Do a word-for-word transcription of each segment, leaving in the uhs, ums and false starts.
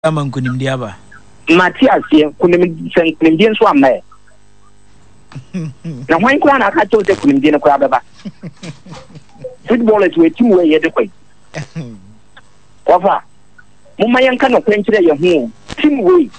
Aman kunim diaba. Matias ye kunim sen kunim dien so amae. Na hwan kwa na ka to se kunim dien kwa baba. Football is we team we ye de kwai. Ofa. Mumma yanka no kwenkyere ye hu. Team we.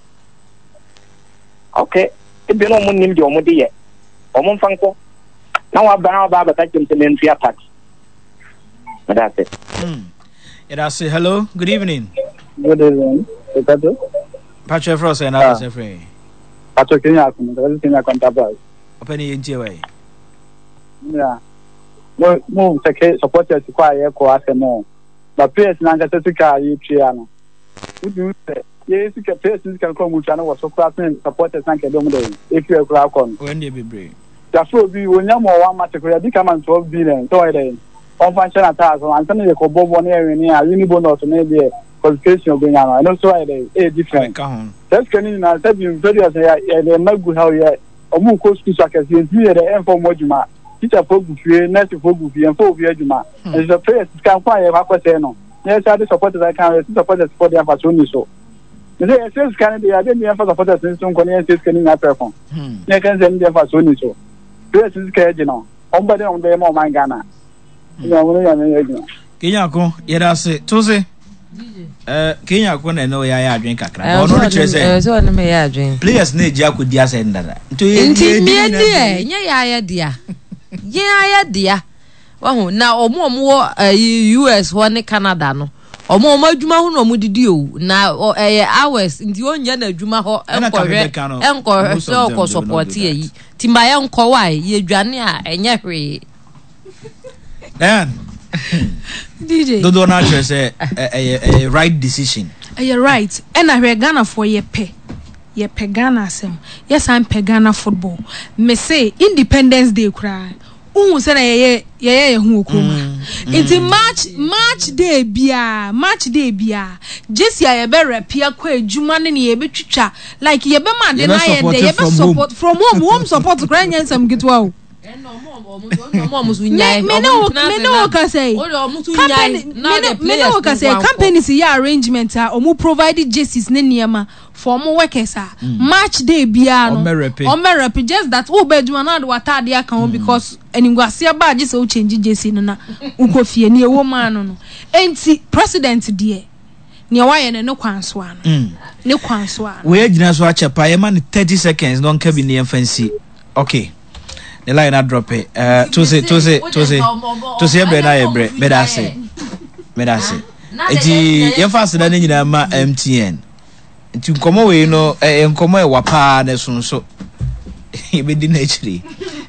Okay. E be no mo nim de o mo de ye. O mo fanko. Na wa ba na ba ba ta kem se men fia tax. But that's it. Hmm. It I say hello, good evening. Good evening. Patrick. Patrick Frost and others free. Patrick Kenya, Kenya Contabas. Open the interior. Yeah. No, no, take supporters to quiet, quiet, no. But P S Nangatica, you Triano. Would you say, yes, you can persons can come with channel was so classing supporters and Cadomade if you are crack on. When they be brave. That's what we will know one much to come and twelve billion. So I did. On functional task, and some of the Cobo one area near Unibon or maybe a qualification going on. I know so I did a different. That's can you know, said you very as a good how yet. Or more coast to suck as you hear the info moduma. Teacher folk free, next folk free, and folk Viajuma. As a place can find a Papaseno. Yes, I supported I can support the sport for Sony so. The says Canada, I didn't for supporters since some Korean can not perform. They can send them for Sony so. This is Cajino. Somebody on them or my Ghana. Kenya ko yeda se to se eh Kenya ko na no ya ya adwen kakra ono no chese eh so no me ya adwen players na eji akodi asa ndada nto ye nti me die nya ya ya dia ye ya dia wahu na omo omo U S ho ne Canada no omo omo adwuma ho no omo didi o na eh hours nti onya na adwuma ho enkohwe enkohwe so ko support yi timba ye nko wa ye dwane a enye hwe Dan D J Dodo na chwe say a right decision. Eh right. And I Ghana for ye pe. Ye pe Ghana asem. Yes I'm pe Ghana football. Me say Independence Day cry. Unu say na ye ye ye hu okuma. It's March March day bia, March day bia. Jesse ye be repia kwa adwuma ne ye be twitwa. Like ye be man de na ye de ye be support from home, home support cry nyansam gitwa o. No more, no more, no me no me no can say me no can say companies here arrangement ah omu provide jerseys ne niema for mo workers ah match day bia no o me rep just that wo beduma na de wata de aka because eningwase ba je say o change jersey no na ukofie ne ewo man no enti president de ne waye ne ne kwanso ano ne kwanso ano we agina so achepa ye man thirty seconds don ka bi ne fancy okay. The line I drop it. Uh, to say, to say, to say, to say, bread I bread. Me da say, me da say. Eti, you fast than any ma M T N. To come away, you know, and come away wapa ne so so. He be the nature.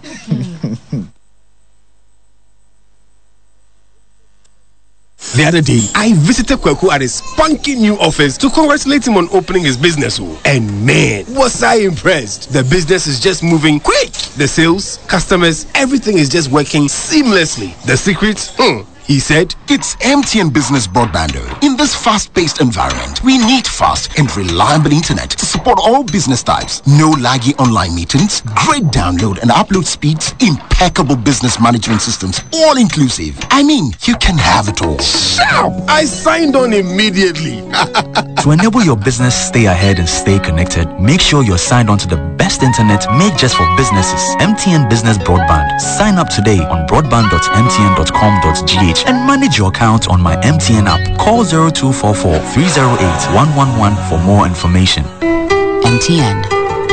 The other day, I visited Kweku at his spunky new office to congratulate him on opening his business. And man, was I impressed. The business is just moving quick. The sales, customers, everything is just working seamlessly. The secret? Hmm. He said, it's M T N Business Broadband. In this fast-paced environment, we need fast and reliable internet to support all business types. No laggy online meetings, great download and upload speeds, impeccable business management systems, all inclusive. I mean, you can have it all. Sharp! I signed on immediately. To enable your business stay ahead and stay connected, make sure you're signed on to the best internet made just for businesses. M T N Business Broadband. Sign up today on broadband dot m t n dot com dot g h and manage your account on my M T N app. Call zero two four four, three zero eight, one one one for more information. M T N.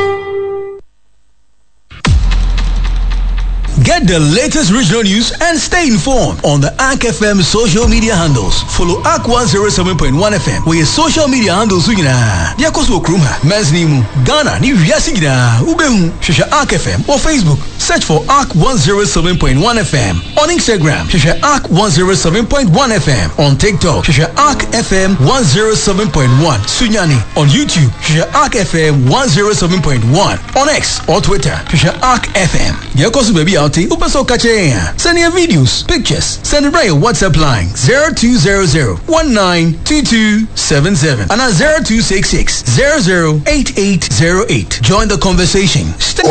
Get the latest regional news and stay informed on the A K F M social media handles. Follow A K one oh seven point one F M. We social media handles so gina. Diakoso Kruma, Men's Nimu, Ghana, Ni Viasi gina. Ubehu, Shasha A K F M or Facebook. Search for A K one oh seven point one F M. On Instagram, Shasha A K one oh seven point one F M. On TikTok, Shasha A K F M one oh seven point one. Sunyani. On YouTube, Shasha A K F M one oh seven point one. On X or Twitter, Shasha A K F M. Diakoso baby out. Upaso kache. Send your videos, pictures. Send it by your WhatsApp line zero two zero zero one nine two two seven seven and at zero two six six zero zero eight eight zero eight. Join the conversation. Stay.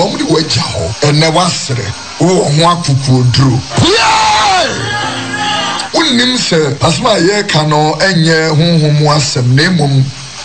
Unnim se asma ye kano enye honhom asem na emom